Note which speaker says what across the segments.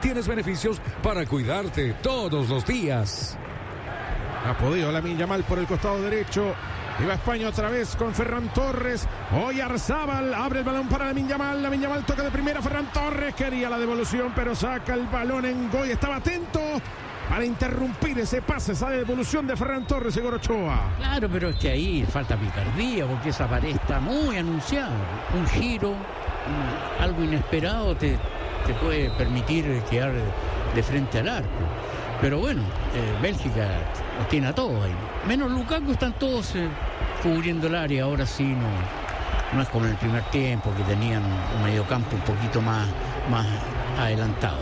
Speaker 1: tienes beneficios para cuidarte todos los días.
Speaker 2: Ha podido Lamine Yamal por el costado derecho. Iba España otra vez con Ferran Torres. Oyarzábal abre el balón para Lamine Yamal. Lamine Yamal toca de primera. Ferran Torres quería la devolución, pero saca el balón en Ngoy. Estaba atento para interrumpir ese pase, esa devolución de Ferran Torres y Igor Ochoa.
Speaker 3: Claro, pero es que ahí falta picardía, porque esa pared está muy anunciada. Un giro, algo inesperado te puede permitir quedar de frente al arco. Pero bueno, Bélgica los tiene a todos ahí. Menos Lukaku, están todos cubriendo el área. Ahora sí no es como en el primer tiempo, que tenían un mediocampo un poquito más adelantado.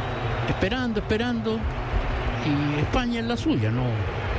Speaker 3: Esperando. Y España es la suya, no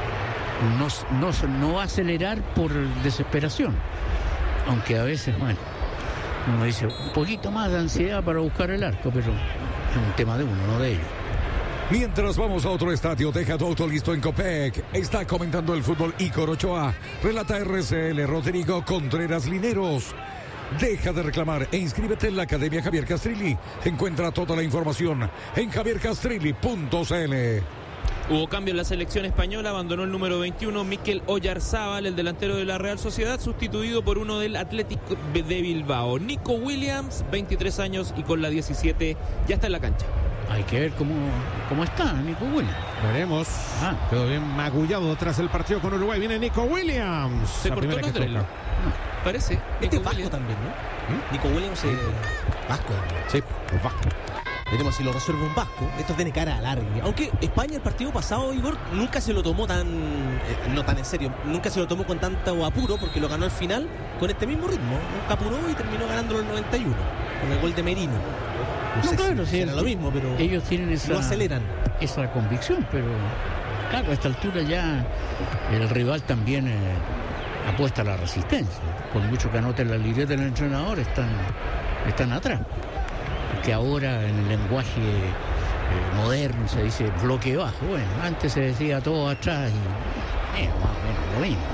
Speaker 3: va a acelerar por desesperación. Aunque a veces, bueno, uno dice un poquito más de ansiedad para buscar el arco, pero es un tema de uno, no de ellos.
Speaker 1: Mientras vamos a otro estadio, deja tu auto listo en Copec. Está comentando el fútbol Igor Ochoa. Relata RCL Rodrigo Contreras Lineros. Deja de reclamar e inscríbete en la Academia Javier Castrilli. Encuentra toda la información en javiercastrilli.cl.
Speaker 4: Hubo cambio en la selección española, abandonó el número 21, Mikel Oyarzábal, el delantero de la Real Sociedad, sustituido por uno del Athletic de Bilbao. Nico Williams, 23 años y con la 17, ya está en la cancha.
Speaker 3: Hay que ver cómo está Nico Williams.
Speaker 2: Veremos. Quedó bien magullado tras el partido con Uruguay. Viene Nico Williams.
Speaker 4: Se cortó la trela. Parece.
Speaker 5: Este vasco también, ¿no? Nico Williams es vasco.
Speaker 2: Sí, vasco.
Speaker 5: Veremos si lo resuelve un vasco. Esto tiene cara larga. Aunque España el partido pasado, Igor, nunca se lo tomó no tan en serio. Nunca se lo tomó con tanto apuro, porque lo ganó al final con este mismo ritmo. Nunca apuró y terminó ganándolo en el 91 con el gol de Merino.
Speaker 3: No, claro, sí,
Speaker 5: era lo mismo, pero
Speaker 3: ellos tienen esa convicción, pero claro, a esta altura ya el rival también apuesta a la resistencia. Por mucho que anoten la libreta del entrenador, están atrás. Que ahora en el lenguaje moderno se dice bloque bajo. Bueno, antes se decía todo atrás y más o menos lo mismo.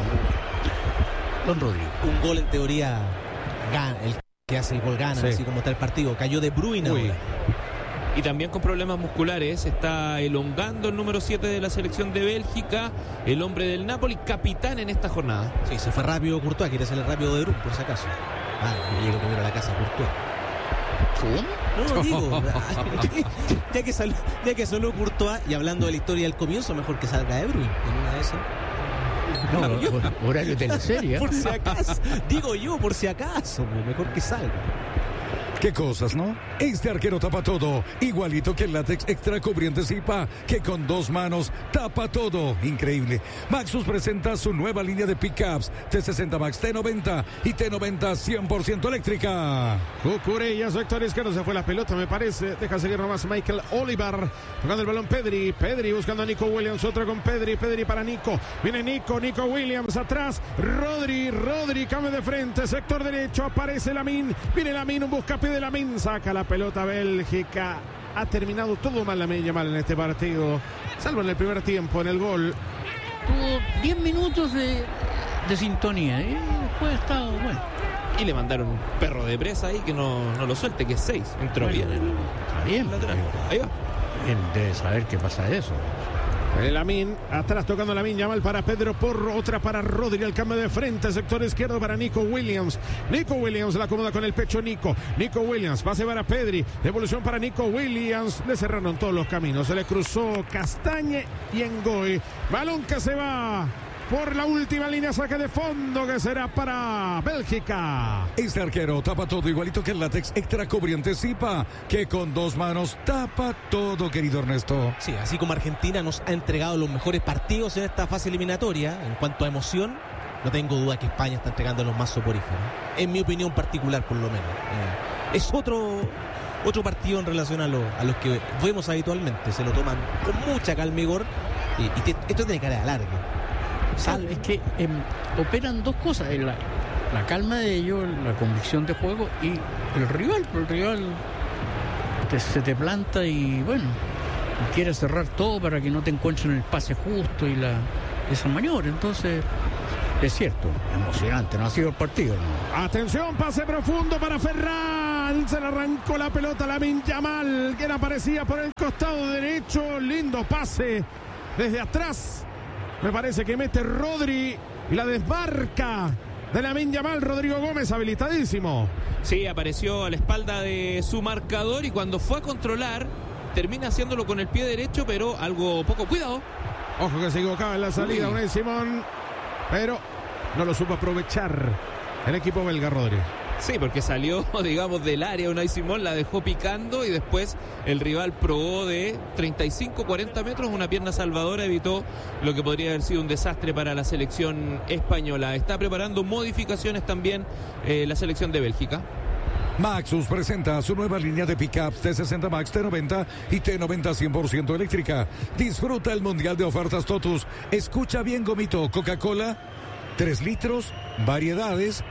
Speaker 3: Don Rodrigo.
Speaker 5: Un gol en teoría gana, el que hace el gol gana, sí. Así como está el partido. Cayó De Bruyne ahora.
Speaker 4: Y también con problemas musculares, está elongando el número 7 de la selección de Bélgica, el hombre del Napoli, capitán en esta jornada.
Speaker 5: Sí, se fue rápido Courtois, quiere salir rápido de Bruyne, por si acaso. Llegó primero a la casa Courtois. No, digo, ya que solo Courtois, y hablando de la historia del comienzo, mejor que salga De Bruyne en una de esas.
Speaker 3: No, horario de la serie.
Speaker 5: Por si acaso, digo yo, por si acaso, mejor que salga.
Speaker 1: Qué cosas, ¿no? Este arquero tapa todo, igualito que el látex extra cubriente Zipa, que con 2 manos tapa todo. Increíble. Maxus presenta su nueva línea de pickups T60 Max, T90 y T90 100% eléctrica.
Speaker 2: Cucurella, sector izquierdo, se fue la pelota, me parece. Deja seguir nomás Michael Oliver. Tocando el balón Pedri buscando a Nico Williams, otra con Pedri para Nico. Viene Nico Williams atrás. Rodri, cambio de frente, sector derecho, aparece Lamine. Viene Lamine, un buscapié de Lamine, saca la pelota Bélgica. Ha terminado todo mal Lamine Yamal en este partido, salvo en el primer tiempo, en el gol.
Speaker 3: Tuvo 10 minutos de sintonía y después ha estado bueno.
Speaker 4: Y le mandaron un perro de presa ahí que no lo suelte, que es 6. Entró bien.
Speaker 3: Está bien.
Speaker 4: Ahí va.
Speaker 3: Él debe saber qué pasa de eso.
Speaker 2: Lamine, atrás tocando Lamine Yamal para Pedro Porro, otra para Rodri, el cambio de frente, sector izquierdo para Nico Williams. La acomoda con el pecho Nico Williams, va a llevar a Pedri, devolución para Nico Williams, le cerraron todos los caminos, se le cruzó Castañe y Ngoy, balón que se va por la última línea, saque de fondo que será para Bélgica.
Speaker 1: Este arquero tapa todo, igualito que el látex extra cubriente Zipa, que con 2 manos tapa todo, querido Ernesto.
Speaker 5: Sí, así como Argentina nos ha entregado los mejores partidos en esta fase eliminatoria, en cuanto a emoción, no tengo duda que España está entregando los más soporíferos. En mi opinión particular, por lo menos. Es otro partido en relación a los que vemos habitualmente. Se lo toman con mucha calma y vigor, y esto tiene cara de larga.
Speaker 3: Es que operan dos cosas, la calma de ellos, la convicción de juego y el rival se te planta y bueno, quiere cerrar todo para que no te encuentren el pase justo y esa maniobra. Entonces es cierto, emocionante, no ha sido el partido, ¿no?
Speaker 2: Atención, pase profundo para Ferran. Yamal, se le arrancó la pelota a Lamine Yamal, que aparecía por el costado derecho. Lindo pase desde atrás. Me parece que mete Rodri y la desmarca de Lamine Yamal. Rodrigo Gómez habilitadísimo.
Speaker 4: Sí, apareció a la espalda de su marcador y cuando fue a controlar, termina haciéndolo con el pie derecho, pero algo poco cuidado.
Speaker 2: Ojo que se equivocaba en la salida Unai Simón, pero no lo supo aprovechar el equipo belga, Rodri.
Speaker 4: Sí, porque salió, digamos, del área Unai Simón, la dejó picando y después el rival probó de 35-40 metros, una pierna salvadora, evitó lo que podría haber sido un desastre para la selección española. Está preparando modificaciones también la selección de Bélgica.
Speaker 1: Maxus presenta su nueva línea de pickups T60 Max, T90 y T90 100% eléctrica. Disfruta el mundial de ofertas Totus. Escucha bien, Gomito. Coca-Cola, 3 litros, variedades,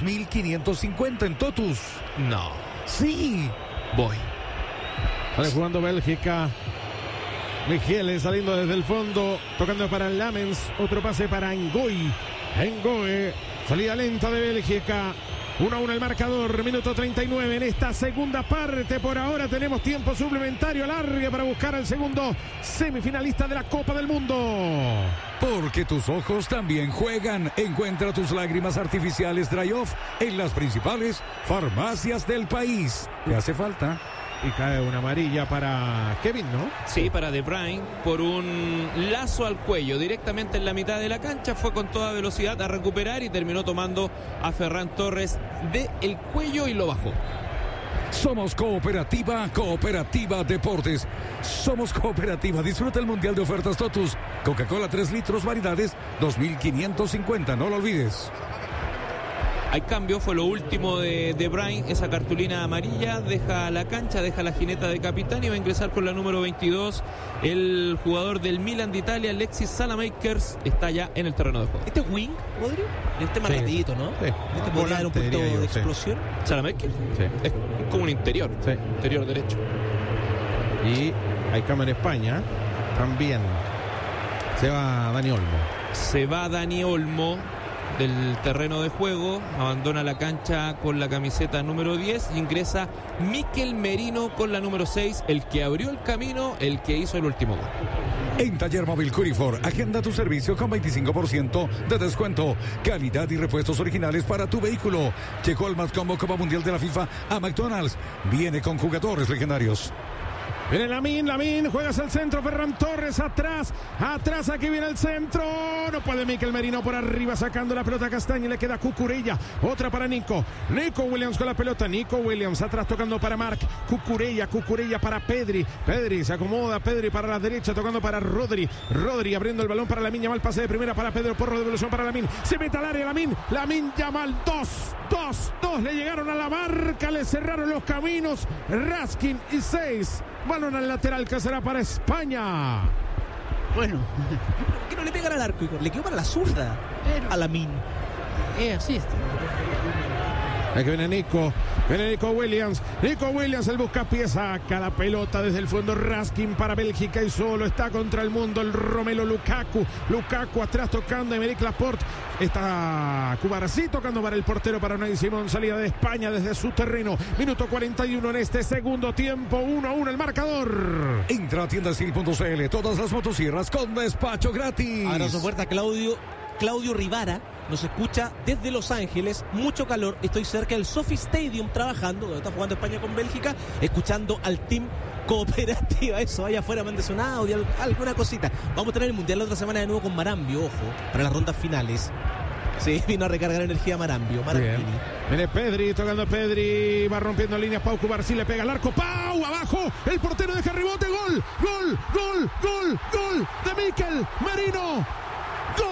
Speaker 1: 2.550 en Totus.
Speaker 4: No.
Speaker 1: Sí.
Speaker 4: Voy.
Speaker 2: Sale jugando Bélgica. Michele saliendo desde el fondo, tocando para Lamens. Otro pase para Ngoy. Ngoe, salida lenta de Bélgica. 1-1 el marcador, minuto 39 en esta segunda parte. Por ahora tenemos tiempo suplementario alargue para buscar al segundo semifinalista de la Copa del Mundo.
Speaker 1: Porque tus ojos también juegan. Encuentra tus lágrimas artificiales Dry Off en las principales farmacias del país. ¿Te hace falta?
Speaker 2: Y cae una amarilla para Kevin, ¿no?
Speaker 4: Sí, para De Bruyne, por un lazo al cuello, directamente en la mitad de la cancha, fue con toda velocidad a recuperar y terminó tomando a Ferran Torres del cuello y lo bajó.
Speaker 1: Somos Cooperativa Deportes. Somos Cooperativa. Disfruta el mundial de ofertas Totus. Coca-Cola 3 litros, variedades, 2.550. No lo olvides.
Speaker 4: Hay cambio, fue lo último de De Bruyne, esa cartulina amarilla, deja la cancha, deja la jineta de capitán y va a ingresar con la número 22, el jugador del Milan de Italia, Alexis Salamakers, está ya en el terreno de juego.
Speaker 5: ¿Este es wing, Rodri? Este más rapidito, ¿no?
Speaker 2: Sí.
Speaker 5: Este puede dar un poquito de explosión.
Speaker 4: ¿Salamakers?
Speaker 2: Sí.
Speaker 4: Es como un interior,
Speaker 2: Sí.
Speaker 4: interior derecho.
Speaker 2: Y hay cambio en España. También se va Dani Olmo.
Speaker 4: Se va Dani Olmo del terreno de juego, abandona la cancha con la camiseta número 10 y ingresa Mikel Merino con la número 6, el que abrió el camino, el que hizo el último gol.
Speaker 1: En Taller Móvil Curifor, agenda tu servicio con 25% de descuento. Calidad y repuestos originales para tu vehículo. Llegó el más combo Copa Mundial de la FIFA a McDonald's. Viene con jugadores legendarios.
Speaker 2: Viene Lamine, juegas al centro, Ferran Torres atrás, aquí viene el centro, no puede Mikel Merino por arriba sacando la pelota a Castaña y le queda Cucurella, otra para Nico Williams con la pelota, Nico Williams atrás tocando para Marc, Cucurella para Pedri se acomoda, Pedri para la derecha tocando para Rodri abriendo el balón para Lamine Yamal, pase de primera para Pedro Porro, devolución para Lamine, se mete al área Lamine Yamal, 2, le llegaron a la marca, le cerraron los caminos, Raskin y 6. Balón al lateral que será para España.
Speaker 3: Bueno,
Speaker 5: ¿Por qué no le pegan al arco? Le quedó para la zurda a Lamine.
Speaker 3: así está.
Speaker 2: Aquí viene Nico Williams, el buscapiés, saca la pelota desde el fondo, Raskin para Bélgica y solo está contra el mundo el Romelu Lukaku atrás tocando Aymeric Laporte, está Cubarsí tocando para el portero para Unai Simón, salida de España desde su terreno, minuto 41 en este segundo tiempo, 1-1 el marcador.
Speaker 1: Entra a tiendasil.cl, todas las motosierras con despacho gratis.
Speaker 5: Abrazo fuerte a Claudio Rivara, nos escucha desde Los Ángeles, mucho calor, estoy cerca del Sophie Stadium trabajando, donde está jugando España con Bélgica, escuchando al Team Cooperativa, eso, allá afuera, mandes un audio, alguna cosita. Vamos a tener el Mundial la otra semana de nuevo con Marambio, ojo, para las rondas finales. Sí, vino a recargar energía Marambio.
Speaker 2: Viene Pedri, tocando Pedri, va rompiendo líneas, Pau Cubarsí le pega al arco, Pau, abajo, el portero deja rebote, gol de Mikel Merino.